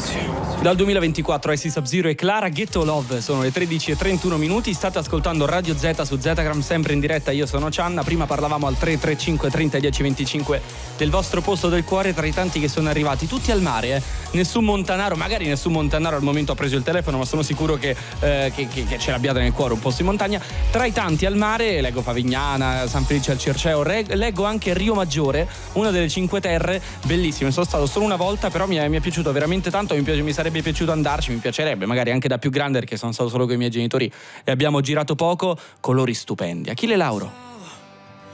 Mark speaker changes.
Speaker 1: Dal 2024 Icy Sub-Zero e Clara Ghetto Love, sono le 13:31 minuti, state ascoltando Radio Z su Zetagram, sempre in diretta. Io sono Cianna. Prima parlavamo al 335 30 10 25 del vostro posto del cuore, tra i tanti che sono arrivati, tutti al mare, nessun montanaro, magari nessun montanaro al momento ha preso il telefono, ma sono sicuro che ce l'abbiate nel cuore un posto in montagna. Tra i tanti al mare leggo Favignana, San Felice al Circeo, leggo anche Rio Maggiore, una delle Cinque Terre, bellissime. Sono stato solo una volta, però mi è piaciuto veramente tanto, mi sarebbe piaciuto andarci, mi piacerebbe magari anche da più grande, perché sono stato solo con i miei genitori e abbiamo girato poco. Colori stupendi. Achille Lauro.